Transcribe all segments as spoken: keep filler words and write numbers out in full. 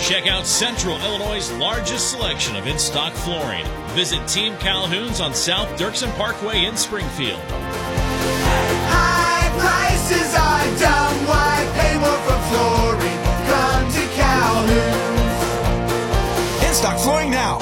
Check out Central Illinois' largest selection of in-stock flooring. Visit Team Calhoun's on South Dirksen Parkway in Springfield. High prices are dumb. Why pay more for flooring? Come to Calhoun's. In-stock flooring now.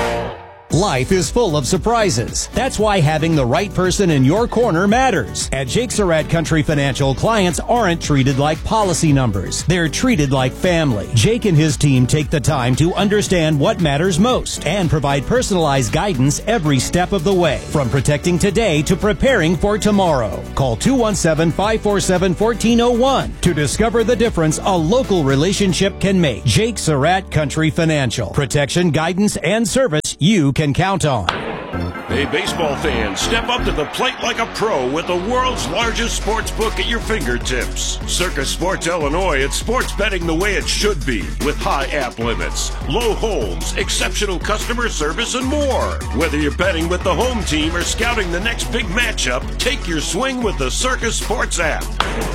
Life is full of surprises. That's why having the right person in your corner matters. At Jake Surratt Country Financial, clients aren't treated like policy numbers. They're treated like family. Jake and his team take the time to understand what matters most and provide personalized guidance every step of the way, from protecting today to preparing for tomorrow. Call two one seven, five four seven, one four zero one to discover the difference a local relationship can make. Jake Surratt Country Financial. Protection, guidance, and service you can count on. Hey, baseball fans, step up to the plate like a pro with the world's largest sports book at your fingertips. Circus Sports Illinois, it's sports betting the way it should be, with high app limits, low holds, exceptional customer service, and more. Whether you're betting with the home team or scouting the next big matchup, take your swing with the Circus Sports app.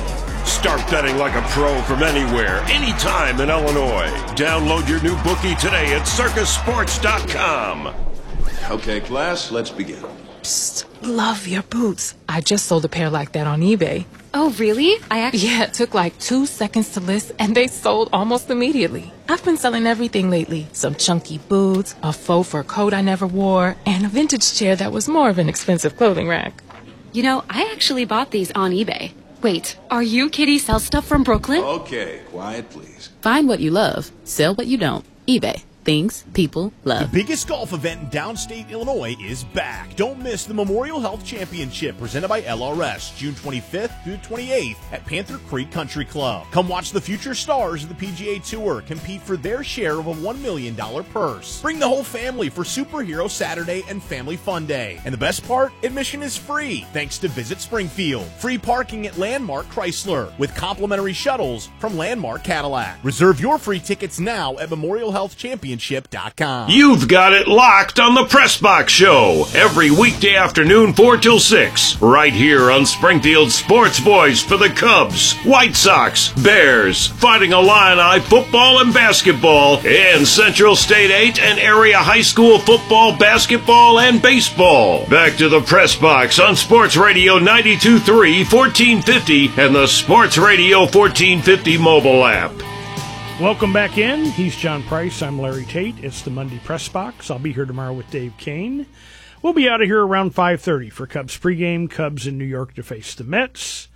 Start betting like a pro from anywhere, anytime in Illinois. Download your new bookie today at circus sports dot com. Okay, class, let's begin. Psst, love your boots. I just sold a pair like that on eBay. Oh, really? I actually... Yeah, it took like two seconds to list, and they sold almost immediately. I've been selling everything lately. Some chunky boots, a faux fur coat I never wore, and a vintage chair that was more of an expensive clothing rack. You know, I actually bought these on eBay. Wait, are you Kitty Sell Stuff from Brooklyn? Okay, quiet, please. Find what you love. Sell what you don't. eBay. Things people love. The biggest golf event in downstate Illinois is back. Don't miss the Memorial Health Championship presented by L R S, June twenty-fifth through the twenty-eighth at Panther Creek Country Club. Come watch the future stars of the P G A Tour compete for their share of a one million dollars purse. Bring the whole family for Superhero Saturday and Family Fun Day. And the best part, admission is free thanks to Visit Springfield. Free parking at Landmark Chrysler with complimentary shuttles from Landmark Cadillac. Reserve your free tickets now at memorial health championship dot com. You've got it locked on the Press Box Show every weekday afternoon, four till six, right here on Springfield's Sports Voice for the Cubs, White Sox, Bears, Fighting Illini football and basketball, and Central State eight and area high school football, basketball, and baseball. Back to the Press Box on Sports Radio ninety-two point three, fourteen fifty, and the Sports Radio fourteen fifty mobile app. Welcome back in. He's John Price. I'm Larry Tate. It's the Monday Press Box. I'll be here tomorrow with Dave Kane. We'll be out of here around five thirty for Cubs pregame. Cubs in New York to face the Mets.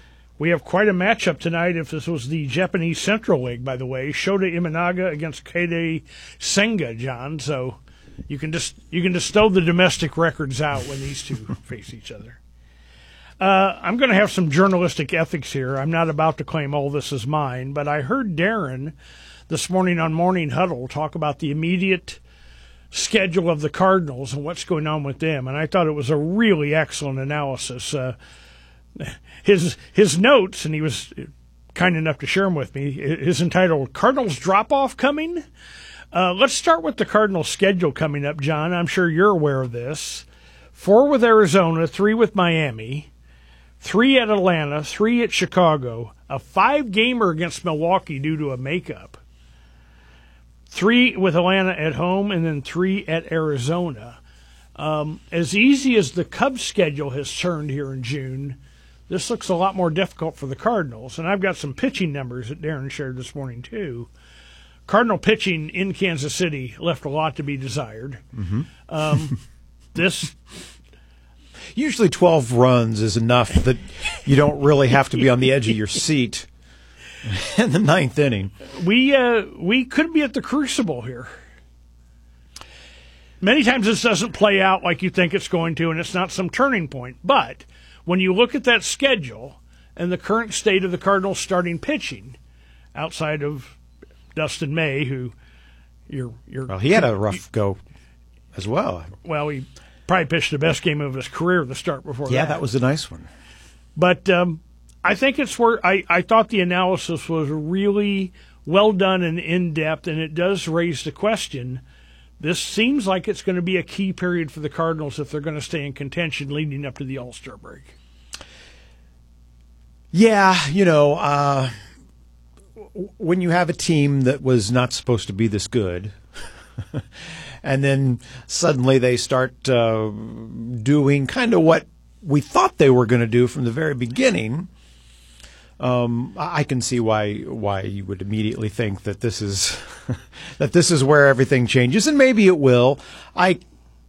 We have quite a matchup tonight. If this was the Japanese Central League, by the way, Shota Imanaga against Keide Senga, John. So you can just you can just throw the domestic records out when these two face each other. Uh, I'm going to have some journalistic ethics here. I'm not about to claim all this is mine, but I heard Darren this morning on Morning Huddle talk about the immediate schedule of the Cardinals and what's going on with them, and I thought it was a really excellent analysis. Uh, his his notes, and he was kind enough to share them with me, is entitled Cardinals Drop-Off Coming? Uh, let's start with the Cardinals schedule coming up, John. I'm sure you're aware of this. Four with Arizona, three with Miami, three at Atlanta, three at Chicago, a five-gamer against Milwaukee due to a makeup, three with Atlanta at home, and then three at Arizona. Um, as easy as the Cubs schedule has turned here in June, this looks a lot more difficult for the Cardinals. And I've got some pitching numbers that Darren shared this morning, too. Cardinal pitching in Kansas City left a lot to be desired. Mm-hmm. Um, this... Usually twelve runs is enough that you don't really have to be on the edge of your seat in the ninth inning. We uh, we could be at the crucible here. Many times this doesn't play out like you think it's going to, and it's not some turning point. But when you look at that schedule and the current state of the Cardinals starting pitching, outside of Dustin May, who you're... you're well, he had a rough go as well. Well, he... probably pitched the best game of his career to start before yeah, that. that was a nice one. But um, I think it's where I, I thought the analysis was really well done and in-depth, and it does raise the question. This seems like it's going to be a key period for the Cardinals if they're going to stay in contention leading up to the All-Star break. Yeah, you know, uh, when you have a team that was not supposed to be this good, and then suddenly they start uh, doing kind of what we thought they were going to do from the very beginning, um, I can see why why you would immediately think that this is that this is where everything changes, and maybe it will. I.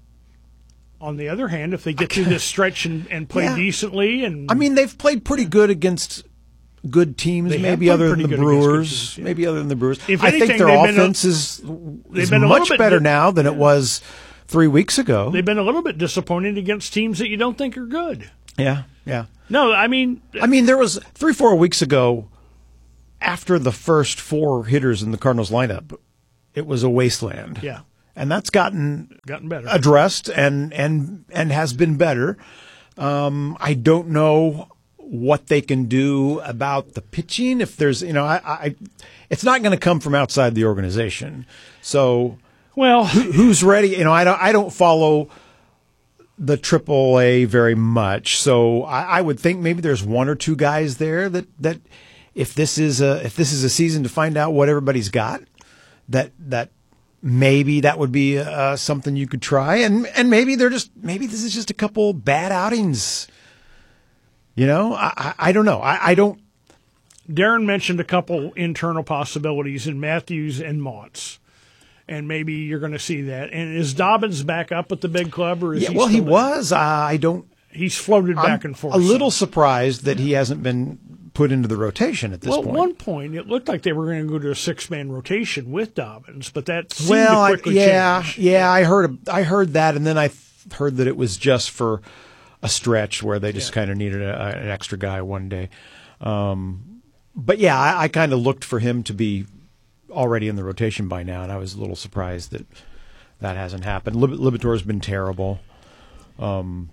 On the other hand, if they get through this stretch and, and play Yeah. decently, and I mean, they've played pretty good against good teams, They have maybe played other than pretty the good against good Brewers. teams, yeah. Maybe other than the Brewers. If I anything, think their they've been a- offense is, they've is been a little much bit better di- now than it was three weeks ago. they've been a little bit disappointed against teams that you don't think are good. Yeah, yeah. No, I mean, I mean, there was three, four weeks ago, after the first four hitters in the Cardinals lineup, it was a wasteland. yeah, And that's gotten gotten better. addressed and and and has been better. Um, I don't know what they can do about the pitching. If there's, you know, I, I it's not going to come from outside the organization. So, well, who, who's ready? You know, I don't I don't follow the triple A very much. So I, I would think maybe there's one or two guys there that that if this is a if this is a season to find out what everybody's got, that that. Maybe that would be uh, something you could try, and and maybe they're just maybe this is just a couple bad outings. You know, I I, I don't know. I, I don't. Darren mentioned a couple internal possibilities in Matthews and Mott's, and maybe you're going to see that. And is Dobbins back up at the big club, or is Yeah, he well, he still there? was. Uh, I don't. He's floated back I'm and forth. A little some. surprised that he hasn't been put into the rotation at this Well, point. at one point, it looked like they were going to go to a six-man rotation with Dobbins, but that seemed well, to I, quickly yeah, change. yeah, I heard I heard that, and then I th- heard that it was just for a stretch where they just Yeah. kind of needed a, an extra guy one day. Um, but yeah, I, I kind of looked for him to be already in the rotation by now, and I was a little surprised that that hasn't happened. Lib- Libator's been terrible. Um,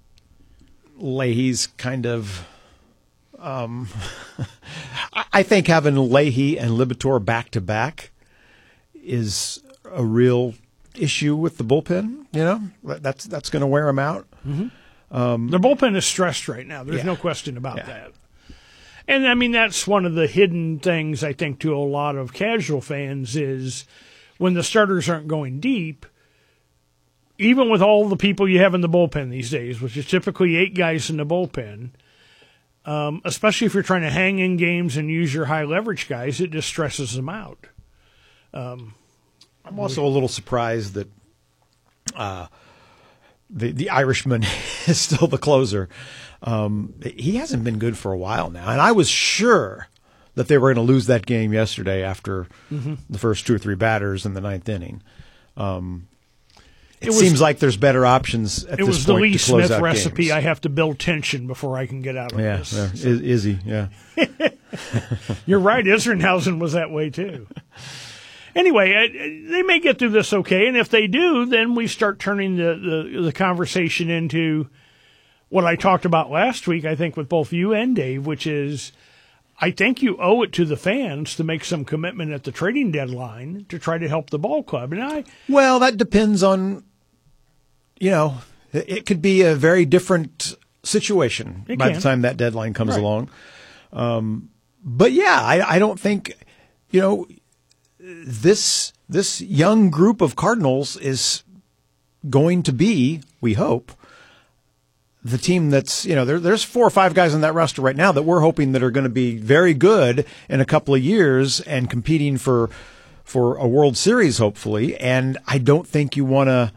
Leahy's kind of. Um, I think having Leahy and Libator back to back is a real issue with the bullpen. You know, that's that's going to wear them out. Mm-hmm. Um, the bullpen is stressed right now. There's yeah. no question about Yeah. that. And I mean, that's one of the hidden things I think to a lot of casual fans is when the starters aren't going deep. Even with all the people you have in the bullpen these days, which is typically eight guys in the bullpen. Um, especially if you're trying to hang in games and use your high leverage guys, it just stresses them out. Um, I'm also a little surprised that uh, the the Irishman is still the closer. Um, he hasn't been good for a while now, and I was sure that they were going to lose that game yesterday after Mhm. the first two or three batters in the ninth inning. Um, It, It was- seems like there's better options at it this was the point Lee to close Smith out recipe. games. I have to build tension before I can get out of Yeah, this. yeah. So- Is, is he? Yeah. You're right. Isringhausen was that way too. Anyway, uh, they may get through this okay, and if they do, then we start turning the, the, the conversation into what I talked about last week, I think, with both you and Dave, which is I think you owe it to the fans to make some commitment at the trading deadline to try to help the ball club. And I, Well, that depends on, you know, it it could be a very different situation It by can. the time that deadline comes Right. along. Um, but yeah, I, I don't think, you know, this this young group of Cardinals is going to be, we hope, the team that's, you know, there, there's four or five guys on that roster right now that we're hoping that are going to be very good in a couple of years and competing for for a World Series, hopefully. And I don't think you want to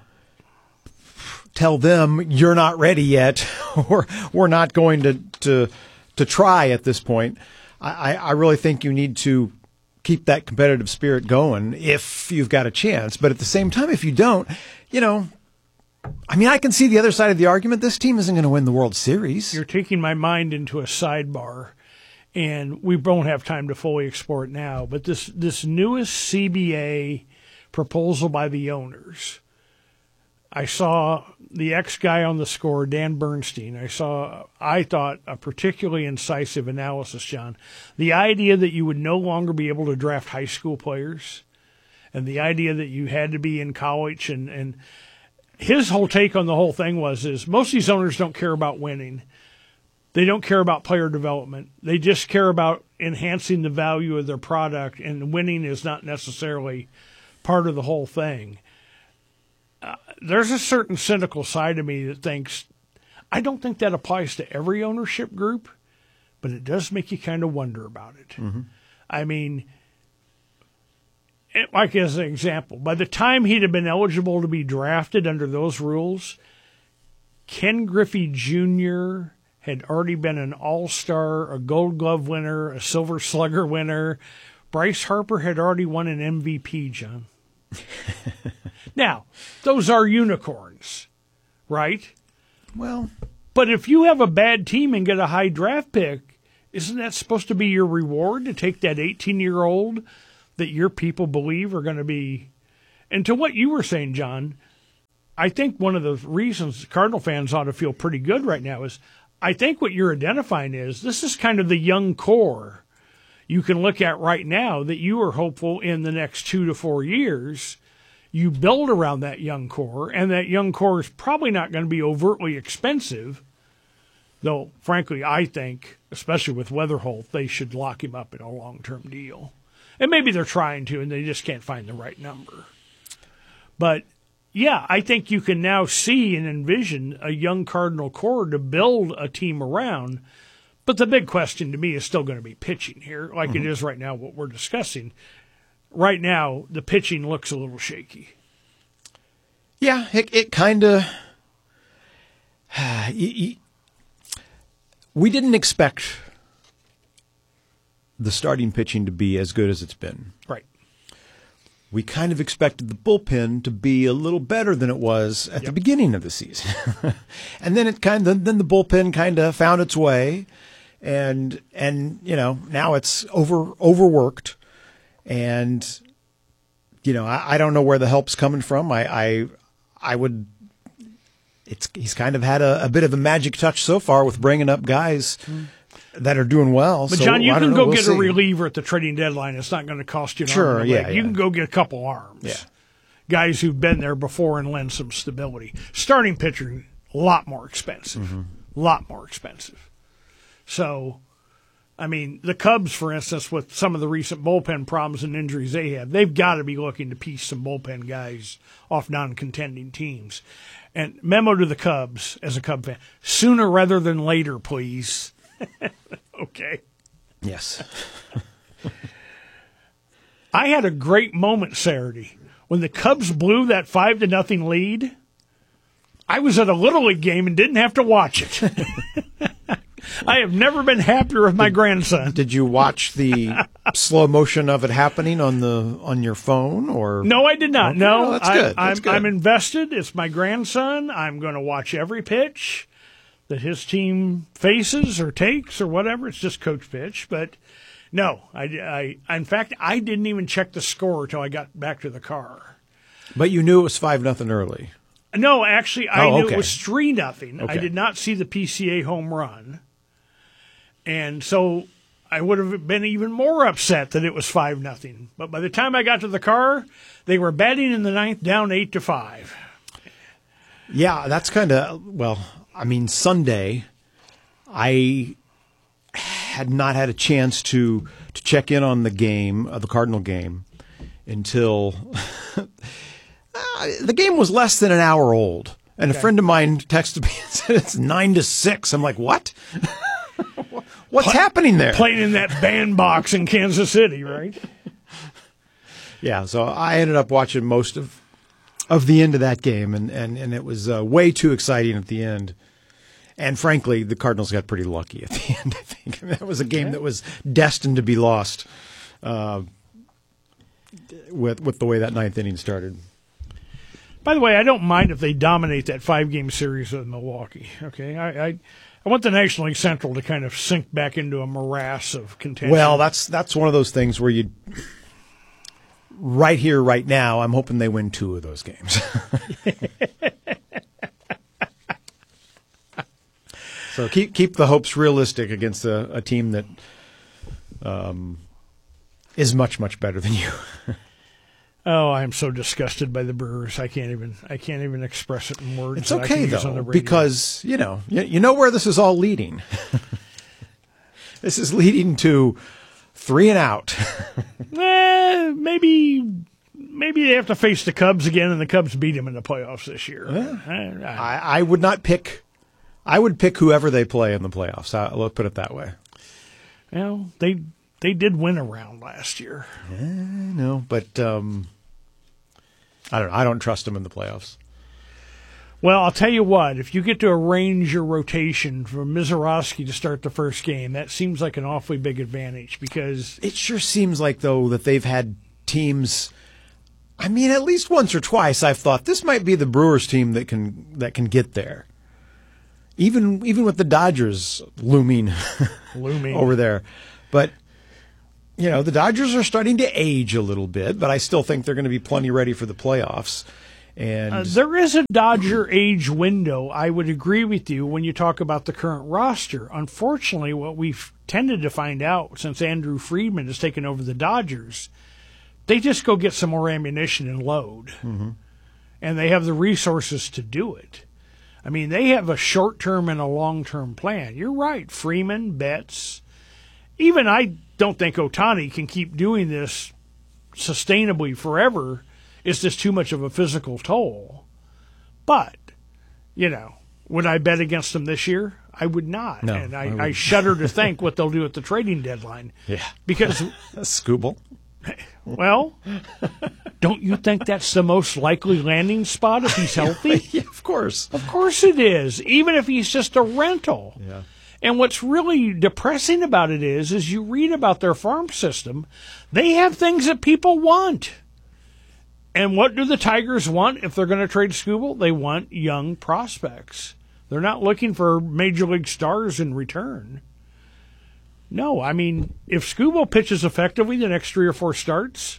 tell them you're not ready yet, or we're not going to to to try at this point. I, I really think you need to keep that competitive spirit going if you've got a chance. But at the same time, if you don't, you know, I mean, I can see the other side of the argument. This team isn't going to win the World Series. You're taking my mind into a sidebar, and we won't have time to fully explore it now, but this, this newest C B A proposal by the owners, I saw the ex-guy on the score, Dan Bernstein. I saw, I thought, a particularly incisive analysis, John. The idea that you would no longer be able to draft high school players, and the idea that you had to be in college, and, and his whole take on the whole thing was is most of these owners don't care about winning. They don't care about player development. They just care about enhancing the value of their product, and winning is not necessarily part of the whole thing. Uh, there's a certain cynical side of me that thinks, I don't think that applies to every ownership group, but it does make you kind of wonder about it. Mm-hmm. I mean, it, like as an example, by the time he'd have been eligible to be drafted under those rules, Ken Griffey Junior had already been an all-star, a gold glove winner, a silver slugger winner. Bryce Harper had already won an M V P, John. Now, those are unicorns, right? Well, but if you have a bad team and get a high draft pick, isn't that supposed to be your reward, to take that eighteen-year-old that your people believe are going to be? And to what you were saying, John, I think one of the reasons Cardinal fans ought to feel pretty good right now is I think what you're identifying is this is kind of the young core you can look at right now that you are hopeful in the next two to four years you build around that young core, and that young core is probably not going to be overtly expensive, though, frankly, I think, especially with Weatherholt, they should lock him up in a long-term deal. And maybe they're trying to, and they just can't find the right number. But, yeah, I think you can now see and envision a young Cardinal core to build a team around. But the big question to me is still going to be pitching here, like mm-hmm. it is right now what we're discussing. Right now, the pitching looks a little shaky. Yeah, it, it kind of... We didn't expect the starting pitching to be as good as it's been. Right. We kind of expected the bullpen to be a little better than it was at yep. the beginning of the season. And then it kind of, then the bullpen kind of found its way, and and you know, now it's over overworked. And, you know, I, I don't know where the help's coming from. I, I, I would, it's, he's kind of had a, a bit of a magic touch so far with bringing up guys mm. that are doing well. But so, John, you I can know, go we'll get see. a reliever at the trading deadline. It's not going to cost you an sure, arm and a yeah, leg. yeah. You can go get a couple arms. Yeah. Guys who've been there before and lend some stability. Starting pitcher, a lot more expensive. A mm-hmm. lot more expensive. So, I mean, the Cubs, for instance, with some of the recent bullpen problems and injuries they have, they've got to be looking to piece some bullpen guys off non-contending teams. And memo to the Cubs, as a Cub fan, sooner rather than later, please. Okay. Yes. I had a great moment Saturday when the Cubs blew that five to nothing lead. I was at a Little League game and didn't have to watch it. I have never been happier with my did, grandson. Did you watch the slow motion of it happening on the on your phone, or no? I did not. Okay. No, oh, that's I, good. That's I'm, good. I'm invested. It's my grandson. I'm going to watch every pitch that his team faces or takes or whatever. It's just coach pitch, but no, I, I in fact I didn't even check the score until I got back to the car. But you knew it was five nothing early. No, actually, I oh, knew okay. it was three nothing. Okay. I did not see the P C A home run. And so I would have been even more upset that it was five nothing. But by the time I got to the car, they were batting in the ninth down eight to five. Yeah, that's kind of, well, I mean, Sunday, I had not had a chance to, to check in on the game, uh, the Cardinal game, until uh, the game was less than an hour old. And okay. a friend of mine texted me and said it's nine to six. I'm like, what? What's Play, happening there? Playing in that bandbox in Kansas City, right? Yeah, so I ended up watching most of of the end of that game, and, and, and it was uh, way too exciting at the end. And frankly, the Cardinals got pretty lucky at the end, I think. I mean, that was a game that was destined to be lost uh, with with the way that ninth inning started. By the way, I don't mind if they dominate that five-game series with Milwaukee. Okay, I, I I want the National League Central to kind of sink back into a morass of contention. Well, that's that's one of those things where you, right here, right now, I'm hoping they win two of those games. So keep keep the hopes realistic against a, a team that um, is much much better than you. Oh, I'm so disgusted by the Brewers. I can't even I can't even express it in words. It's okay though, because you know you, you know where this is all leading. This is leading to Three and out. eh, maybe maybe they have to face the Cubs again, and the Cubs beat them in the playoffs this year. Yeah. I, I, I, I would not pick. I would pick whoever they play in the playoffs. I, let's put it that way. Well, they they did win a round last year. Yeah, no, but um, I don't. I don't trust them in the playoffs. Well, I'll tell you what, if you get to arrange your rotation for Mizorowski to start the first game, that seems like an awfully big advantage because... It sure seems like, though, that they've had teams... I mean, at least once or twice I've thought this might be the Brewers team that can that can get there. Even even with the Dodgers looming, looming. over there. But, you know, the Dodgers are starting to age a little bit, but I still think they're going to be plenty ready for the playoffs. And uh, there is a Dodger age window. I would agree with you when you talk about the current roster. Unfortunately, what we've tended to find out since Andrew Friedman has taken over the Dodgers, they just go get some more ammunition and load. Mm-hmm. And they have the resources to do it. I mean, they have a short-term and a long-term plan. You're right, Freeman, Betts. Even I don't think Ohtani can keep doing this sustainably forever. It's just too much of a physical toll. But, you know, would I bet against them this year? I would not. No, and I, I, I shudder to think what they'll do at the trading deadline. Yeah. Because... Scooble. Well, don't you think that's the most likely landing spot if he's healthy? Yeah, of course. Of course it is, even if he's just a rental. Yeah. And what's really depressing about it is, is you read about their farm system, they have things that people want. And what do the Tigers want if they're going to trade Skubal? They want young prospects. They're not looking for major league stars in return. No, I mean, if Skubal pitches effectively the next three or four starts,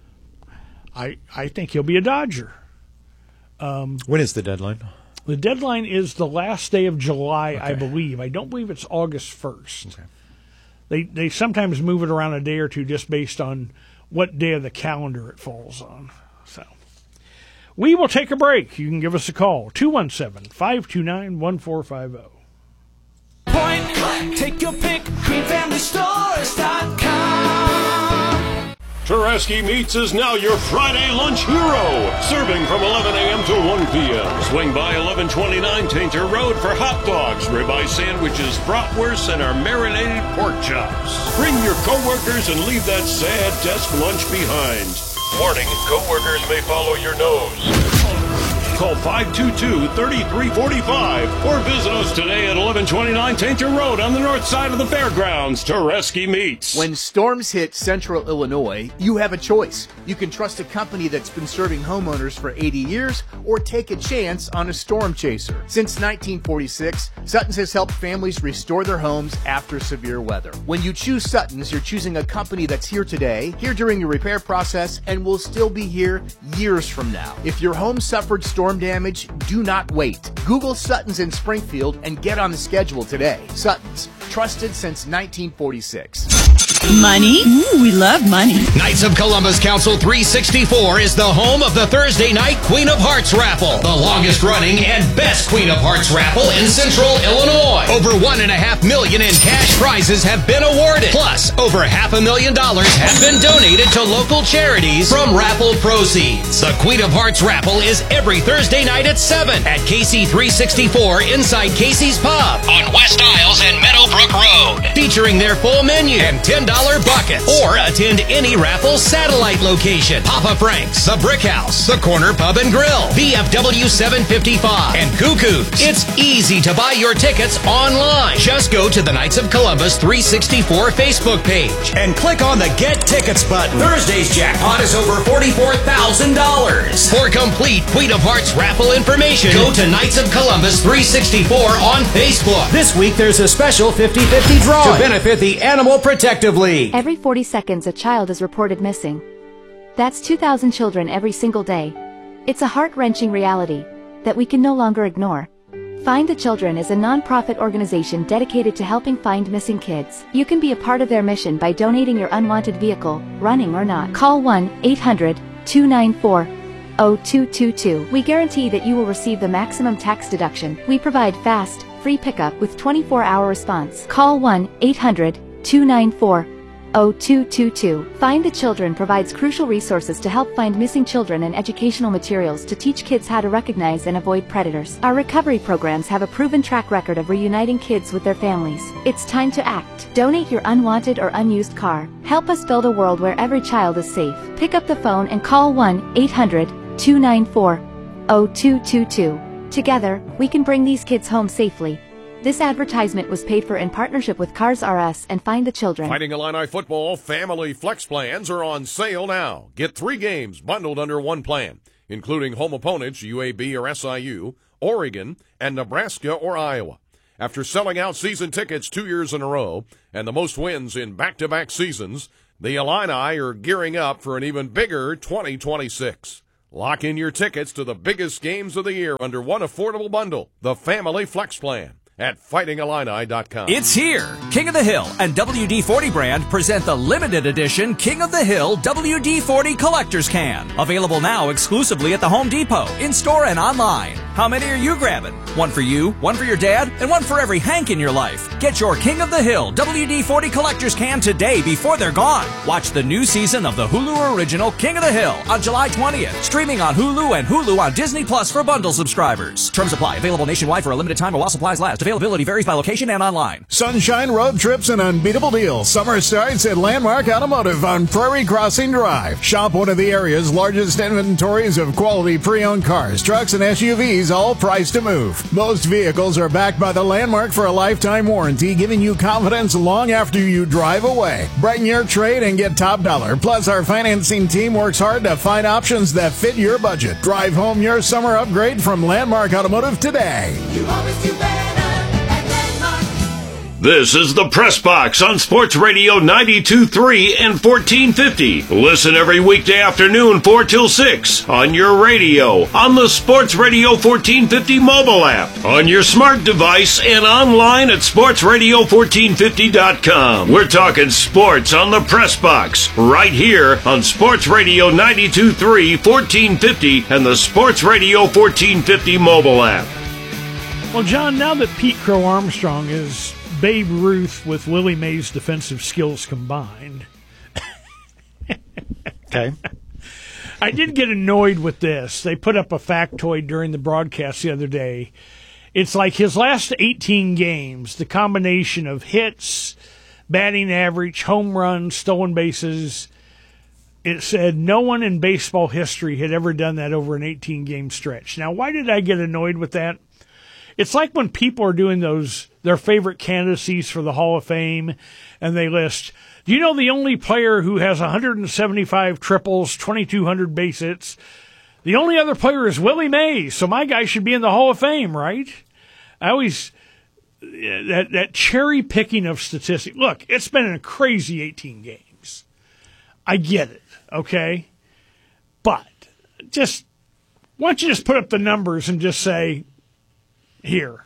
I I think he'll be a Dodger. Um, when is the deadline? The deadline is the last day of July, okay. I believe. I don't believe it's August first. Okay. They they sometimes move it around a day or two just based on what day of the calendar it falls on. So we will take a break. You can give us a call, two one seven, five two nine, one four five zero. Point, take your pick, green family stores dot com. Tereski Meats is now your Friday lunch hero, serving from eleven a.m. to one p.m. Swing by eleven twenty-nine Tainter Road for hot dogs, ribeye sandwiches, bratwursts, and our marinated pork chops. Bring your coworkers and leave that sad desk lunch behind. Warning, coworkers may follow your nose. Call five two two, three three four five or visit us today at eleven twenty-nine Tainter Road on the north side of the fairgrounds. Tereski Meats. When storms hit central Illinois, you have a choice. You can trust a company that's been serving homeowners for eighty years or take a chance on a storm chaser. Since nineteen forty-six, Sutton's has helped families restore their homes after severe weather. When you choose Sutton's, you're choosing a company that's here today, here during your repair process, and will still be here years from now. If your home suffered storm damage, do not wait. Google Sutton's in Springfield and get on the schedule today. Sutton's, trusted since nineteen forty-six. Money? Ooh, we love money. Knights of Columbus Council three sixty-four is the home of the Thursday night Queen of Hearts raffle, the longest running and best Queen of Hearts raffle in Central Illinois. Over one and a half million in cash prizes have been awarded. Plus, over half a million dollars have been donated to local charities from raffle proceeds. The Queen of Hearts raffle is every Thursday night at seven at K C three sixty-four inside Casey's Pub on West Isles and Meadowbrook Road, featuring their full menu and ten dollars buckets. Or attend any raffle satellite location: Papa Frank's, the Brick House, the Corner Pub and Grill, V F W seven fifty-five, and Cuckoo's. It's easy to buy your tickets online. Just go to the Knights of Columbus three sixty-four Facebook page and click on the Get Tickets button. Thursday's jackpot is over forty-four thousand dollars. For complete Queen of Hearts raffle information, go to Knights of Columbus three sixty-four on Facebook. This week there's a special fifty-fifty drawing to benefit the Animal Protective League. Every forty seconds a child is reported missing. That's two thousand children every single day. It's a heart-wrenching reality that we can no longer ignore. Find the Children is a non-profit organization dedicated to helping find missing kids. You can be a part of their mission by donating your unwanted vehicle, running or not. Call one eight hundred, two nine four, zero two two two. We guarantee that you will receive the maximum tax deduction. We provide fast, free pickup with twenty-four hour response. Call one eight hundred, two nine four, oh two two two. Find the Children provides crucial resources to help find missing children and educational materials to teach kids how to recognize and avoid predators. Our recovery programs have a proven track record of reuniting kids with their families. It's time to act. Donate your unwanted or unused car. Help us build a world where every child is safe. Pick up the phone and call one eight hundred two nine four oh two two two. Together, we can bring these kids home safely. This advertisement was paid for in partnership with Cars R Us and Find the Children. Fighting Illini football family flex plans are on sale now. Get three games bundled under one plan, including home opponents U A B or S I U, Oregon, and Nebraska or Iowa. After selling out season tickets two years in a row and the most wins in back-to-back seasons, the Illini are gearing up for an even bigger twenty twenty-six. Lock in your tickets to the biggest games of the year under one affordable bundle, the Family Flex Plan, at fighting illini dot com. It's here! King of the Hill and W D forty brand present the limited edition King of the Hill W D forty Collector's Can. Available now exclusively at the Home Depot, in-store and online. How many are you grabbing? One for you, one for your dad, and one for every Hank in your life. Get your King of the Hill W D forty Collector's Can today before they're gone. Watch the new season of the Hulu original King of the Hill on July twentieth. Streaming on Hulu and Hulu on Disney Plus for bundle subscribers. Terms apply. Available nationwide for a limited time while supplies last. Availability varies by location and online. Sunshine road trips and unbeatable deals. Summer starts at Landmark Automotive on Prairie Crossing Drive. Shop one of the area's largest inventories of quality pre-owned cars, trucks, and S U Vs, all priced to move. Most vehicles are backed by the Landmark for a lifetime warranty, giving you confidence long after you drive away. Brighten your trade and get top dollar. Plus, our financing team works hard to find options that fit your budget. Drive home your summer upgrade from Landmark Automotive today. You always do better. This is the Press Box on Sports Radio ninety-two point three and fourteen fifty. Listen every weekday afternoon four till six on your radio, on the Sports Radio fourteen fifty mobile app, on your smart device, and online at sports radio fourteen fifty dot com. We're talking sports on the Press Box right here on Sports Radio ninety-two point three, fourteen fifty, and the Sports Radio fourteen fifty mobile app. Well, John, now that Pete Crow Armstrong is Babe Ruth with Willie Mays' defensive skills combined. Okay. I did get annoyed with this. They put up a factoid during the broadcast the other day. It's like his last eighteen games, the combination of hits, batting average, home runs, stolen bases. It said no one in baseball history had ever done that over an eighteen-game stretch. Now, why did I get annoyed with that? It's like when people are doing those, their favorite candidacies for the Hall of Fame, and they list, do you know the only player who has one hundred seventy-five triples, twenty-two hundred base hits? The only other player is Willie Mays, so my guy should be in the Hall of Fame, right? I always, that, that cherry picking of statistics. Look, it's been a crazy eighteen games. I get it, okay? But just, why don't you just put up the numbers and just say, here,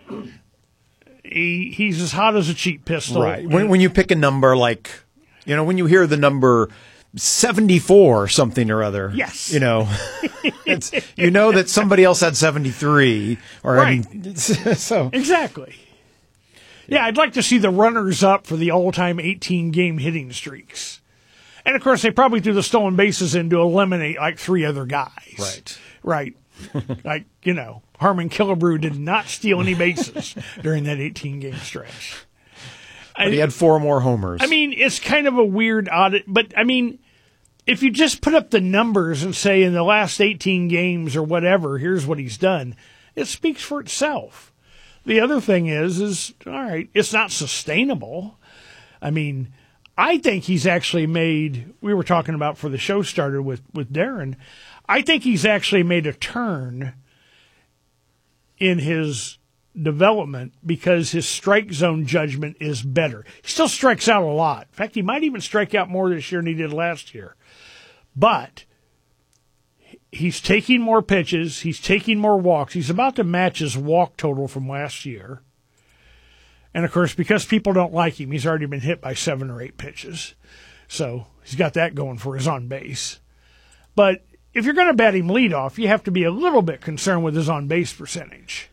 he he's as hot as a cheap pistol. Right. When, when you pick a number like, you know, when you hear the number seventy-four or something or other. Yes. You know, it's, you know that somebody else had seventy-three. Or right. I mean, so. Exactly. Yeah, I'd like to see the runners-up for the all-time eighteen-game hitting streaks. And, of course, they probably threw the stolen bases in to eliminate, like, three other guys. Right. Right. Like, you know, Harmon Killebrew did not steal any bases during that eighteen-game stretch. But he had four more homers. I mean, it's kind of a weird audit, but, I mean, if you just put up the numbers and say in the last eighteen games or whatever, here's what he's done, it speaks for itself. The other thing is, is, all right, it's not sustainable. I mean, I think he's actually made, we were talking about for the show started with, with Darren, I think he's actually made a turn in his development because his strike zone judgment is better. He still strikes out a lot. In fact, he might even strike out more this year than he did last year. But he's taking more pitches. He's taking more walks. He's about to match his walk total from last year. And, of course, because people don't like him, he's already been hit by seven or eight pitches. So he's got that going for his on base. But if you're going to bat him leadoff, you have to be a little bit concerned with his on-base percentage.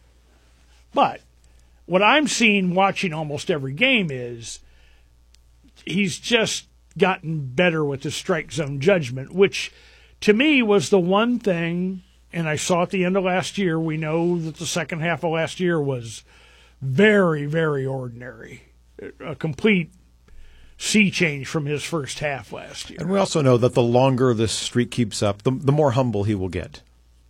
But what I'm seeing watching almost every game is he's just gotten better with his strike zone judgment, which to me was the one thing, and I saw at the end of last year, we know that the second half of last year was very, very ordinary. A complete sea change from his first half last year. And we also know that the longer this streak keeps up, the, the more humble he will get.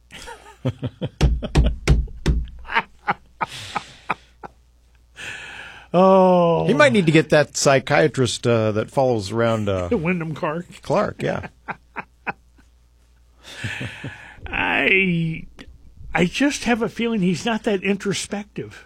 Oh, he might need to get that psychiatrist uh, that follows around uh, Wyndham Clark. Clark, yeah. I, I just have a feeling he's not that introspective.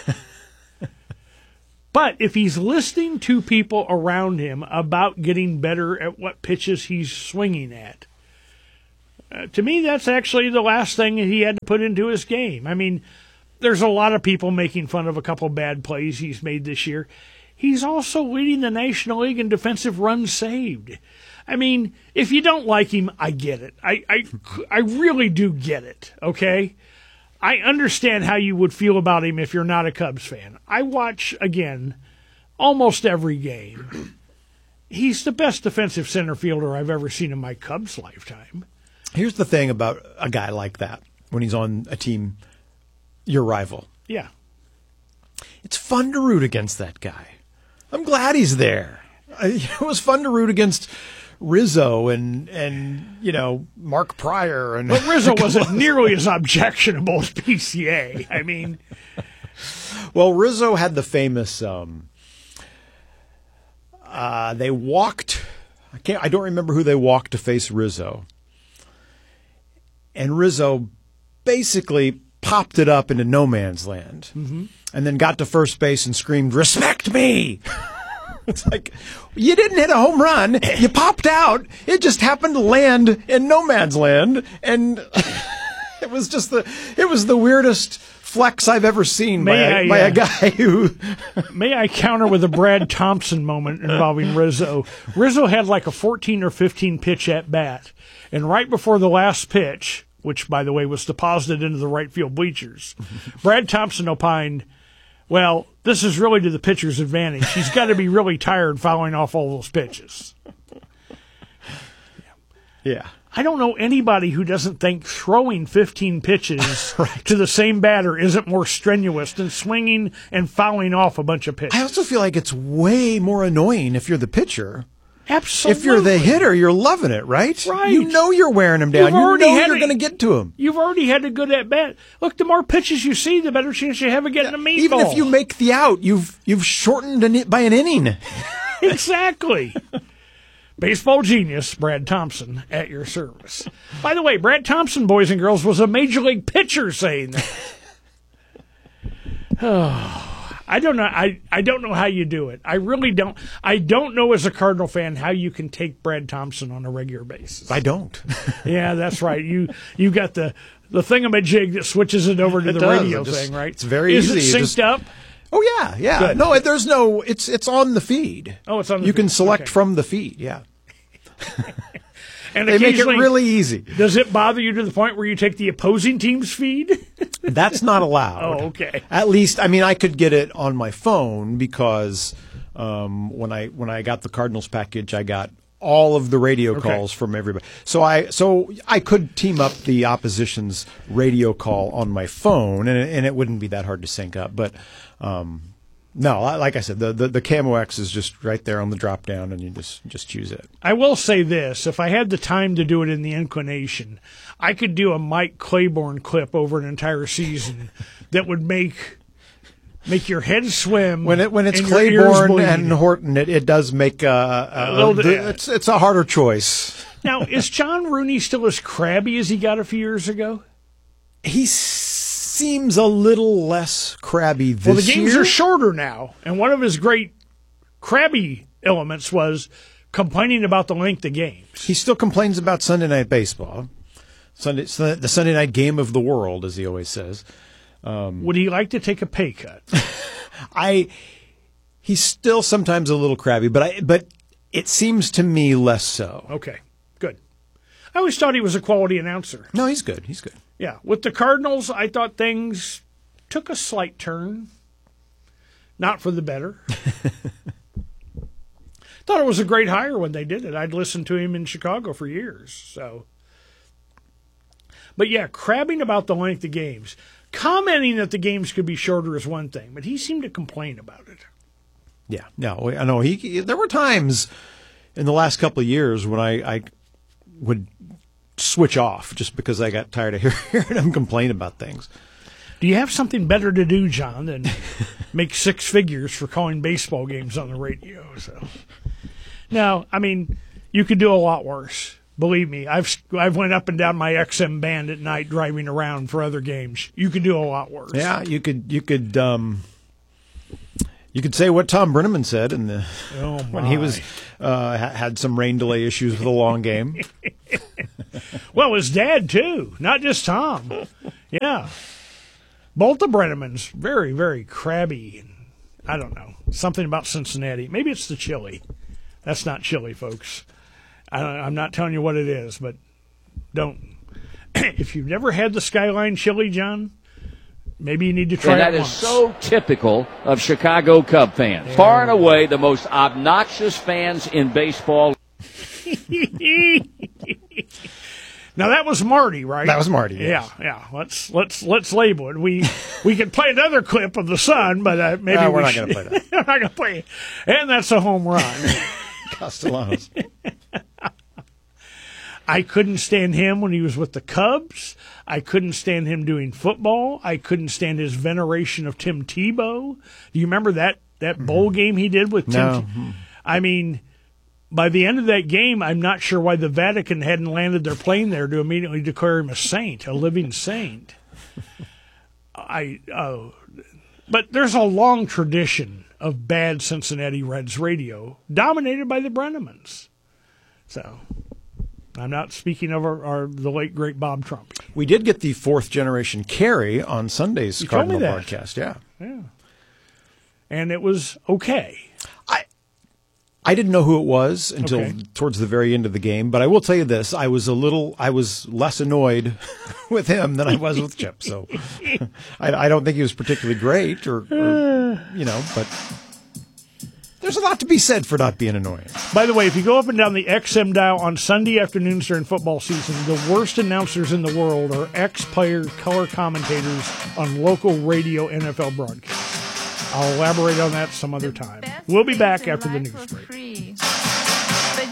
But if he's listening to people around him about getting better at what pitches he's swinging at, uh, to me, that's actually the last thing he had to put into his game. I mean, there's a lot of people making fun of a couple bad plays he's made this year. He's also leading the National League in defensive runs saved. I mean, if you don't like him, I get it. I, I, I really do get it, okay? I understand how you would feel about him if you're not a Cubs fan. I watch, again, almost every game. He's the best defensive center fielder I've ever seen in my Cubs lifetime. Here's the thing about a guy like that when he's on a team, your rival. Yeah. It's fun to root against that guy. I'm glad he's there. It was fun to root against Rizzo and, and you know, Mark Pryor. And But Rizzo wasn't nearly as objectionable as P C A. I mean. Well, Rizzo had the famous, um, uh, they walked, I can't, I don't remember who they walked to face Rizzo. And Rizzo basically popped it up into no man's land, mm-hmm. and then got to first base and screamed, "Respect me!" It's like, you didn't hit a home run. You popped out. It just happened to land in no man's land, and it was just the it was the weirdest flex I've ever seen by, I, a, by uh, a guy who. May I counter with a Brad Thompson moment involving Rizzo? Rizzo had like a fourteen or fifteen pitch at bat, and right before the last pitch, which, by the way, was deposited into the right field bleachers, Brad Thompson opined, well, this is really to the pitcher's advantage. He's got to be really tired fouling off all those pitches. Yeah. I don't know anybody who doesn't think throwing fifteen pitches right. to the same batter isn't more strenuous than swinging and fouling off a bunch of pitches. I also feel like it's way more annoying if you're the pitcher. Absolutely. If you're the hitter, you're loving it, right? Right. You know you're wearing him down. You've You already know had you're a- going to get to him. You've already had a good at bat. Look, the more pitches you see, the better chance you have of getting a meatball. Even if you make the out, you've you've shortened an, by an inning. Exactly. Baseball genius, Brad Thompson, at your service. By the way, Brad Thompson, boys and girls, was a major league pitcher saying that. Oh, I don't know. I, I don't know how you do it. I really don't. I don't know as a Cardinal fan how you can take Brad Thompson on a regular basis. I don't. Yeah, that's right. You you got the the thingamajig that switches it over to It the does. radio It just- thing, right? it's very Is easy. Is You it synced just- up? Oh yeah, yeah. Good. No, there's no. It's it's on the feed. Oh, it's on the You feed. can select Okay. from the feed. Yeah. And They make it occasionally- really easy. Does it bother you to the point where you take the opposing team's feed? That's not allowed. Oh, okay. At least, I mean, I could get it on my phone because um, when I when I got the Cardinals package, I got all of the radio Okay. calls from everybody. So I so I could team up the opposition's radio call on my phone, and it, and it wouldn't be that hard to sync up. But um, no, I- like I said, the, the the Camo X is just right there on the drop down, and you just just choose it. I will say this. If I had the time to do it in the inclination, I could do a Mike Claiborne clip over an entire season that would make make your head swim. When it when it's and your ears Claiborne bleed. and Horton, it, it does make uh, A uh, little the- bit. it's it's a harder choice. Now, is John Rooney still as crabby as he got a few years ago? He seems a little less crabby this Well, the games year. are shorter now, and one of his great crabby elements was complaining about the length of games. He still complains about Sunday Night Baseball, Sunday the Sunday night game of the world, as he always says. Um, Would he like to take a pay cut? I he's still sometimes a little crabby, but I but it seems to me less so. Okay, good. I always thought he was a quality announcer. No, he's good. He's good. Yeah, with the Cardinals, I thought things took a slight turn. Not for the better. thought it was a great hire when they did it. I'd listened to him in Chicago for years. So, but yeah, crabbing about the length of games. Commenting that the games could be shorter is one thing, but he seemed to complain about it. Yeah, no, I know. He, there were times in the last couple of years when I, I would switch off just because I got tired of hearing him complain about things. Do you have something better to do, John, than make six figures for calling baseball games on the radio? So, no, I mean, you could do a lot worse. Believe me, I've I've went up and down my X M band at night driving around for other games. You could do a lot worse. Yeah, you could you could um, you could say what Tom Brenneman said in the oh when he was uh, had some rain delay issues with a long game. Well, his dad too, not just Tom. Yeah. Both the Brennemans, very, very crabby. And I don't know, something about Cincinnati. Maybe it's the chili. That's not chili, folks. I, I'm not telling you what it is, but don't. If you've never had the Skyline chili, John, maybe you need to try and it that is once. so typical of Chicago Cub fans. Yeah. Far and away the most obnoxious fans in baseball. Now that was Marty, right? That was Marty. Yes. Yeah, yeah. Let's let's let's label it. We we could play another clip of the Sun, but uh, maybe no, we're we not should. going to play that. We're not going to play it. And that's a home run. Castellanos. I couldn't stand him when he was with the Cubs. I couldn't stand him doing football. I couldn't stand his veneration of Tim Tebow. Do you remember that that bowl mm-hmm. game he did with Tim? No. Te- I mean. By the end of that game, I'm not sure why the Vatican hadn't landed their plane there to immediately declare him a saint, a living saint. I, uh, but there's a long tradition of bad Cincinnati Reds radio, dominated by the Brennemans. So, I'm not speaking of our, our the late great Bob Trump. We did get the fourth generation Carey on Sunday's you Cardinal told me that. broadcast. Yeah, yeah, and it was okay. I. I didn't know who it was until okay. towards the very end of the game, but I will tell you this: I was a little, I was less annoyed with him than I was with Chip. So I, I don't think he was particularly great, or, or you know, but there's a lot to be said for not being annoying. By the way, if you go up and down the X M dial on Sunday afternoons during football season, the worst announcers in the world are ex-player color commentators on local radio N F L broadcasts. I'll elaborate on that some other time. We'll be back after the news break.